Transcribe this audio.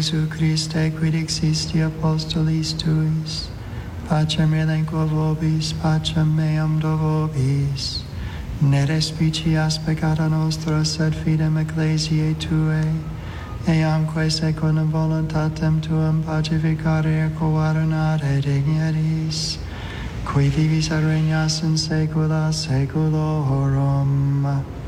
Jesu Christe, quid existi apostolis tuis, pacem elenco vobis, pacem meam do vobis. Ne respicias peccata nostra, sed fidem ecclesiae Tuae, eamque secundum voluntatem Tuam pacificare et coadunare digneris, qui vivis et regnas in saecula saeculorum.